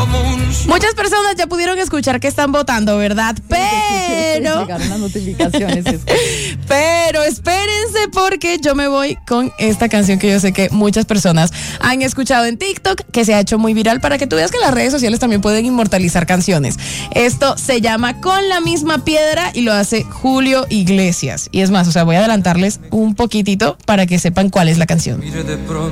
Muchas personas ya pudieron escuchar que están votando, ¿verdad? Pero llegaron las notificaciones. pero espérense porque yo me voy con esta canción que yo sé que muchas personas han escuchado en TikTok, que se ha hecho muy viral, para que tú veas que las redes sociales también pueden inmortalizar canciones. Esto se llama Con la misma piedra y lo hace Julio Iglesias. Y es más, voy a adelantarles un poquitito para que sepan cuál es la canción.